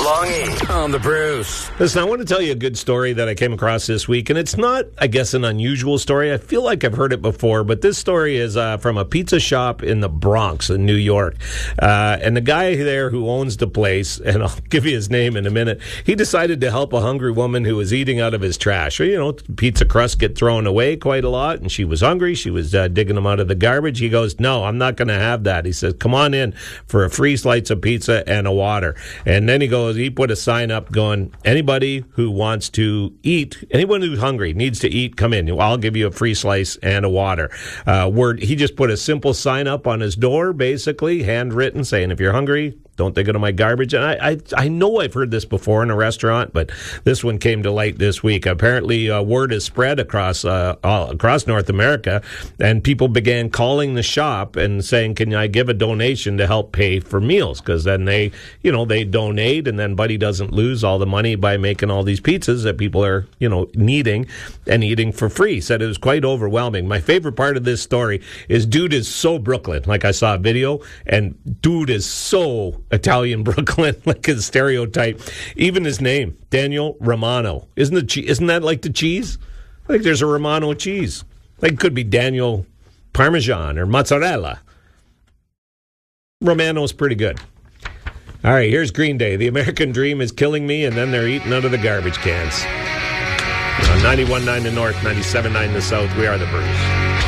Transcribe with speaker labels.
Speaker 1: Longy on the Bruce.
Speaker 2: Listen, I want to tell you a good story that I came across this week, and it's not, I guess, an unusual story. I feel like I've heard it before, but this story is from a pizza shop in the Bronx in New York. And the guy there who owns the place, and I'll give you his name in a minute, he decided to help a hungry woman who was eating out of his trash. You know, pizza crusts get thrown away quite a lot, and she was hungry. She was digging them out of the garbage. He goes, "No, I'm not going to have that." He says, "Come on in for a free slice of pizza and a water." And then he put a sign up going, "Anybody who wants to eat, anyone who's hungry needs to eat, come in. I'll give you a free slice and a water." He just put a simple sign up on his door, basically, handwritten, saying, "If you're hungry, don't dig into my garbage." And I know I've heard this before in a restaurant, but this one came to light this week. Apparently, word has spread across North America, and people began calling the shop and saying, "Can I give a donation to help pay for meals?" Because then they donate, and then Buddy doesn't lose all the money by making all these pizzas that people are, needing and eating for free. Said it was quite overwhelming. My favorite part of this story is dude is so Brooklyn. Like, I saw a video, and dude is so Italian Brooklyn, like his stereotype. Even his name, Daniel Romano. Isn't that like the cheese? I think there's a Romano cheese. Like, it could be Daniel Parmesan or mozzarella. Romano's pretty good. All right, here's Green Day. The American Dream is killing me, and then they're eating out of the garbage cans. On 91.9 the North, 97.9 the South, we are the Bruce.